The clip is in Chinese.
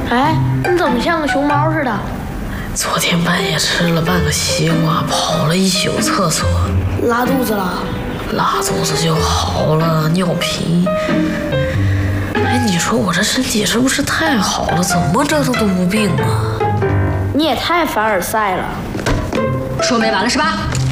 哎，你怎么像个熊猫似的？ 昨天半夜吃了半个西瓜，跑了一宿厕所， 拉肚子了？ 拉肚子就好了，尿频。哎，你说我这身体是不是太好了？怎么折腾都无病啊？ 你也太凡尔赛了。 说没完了是吧？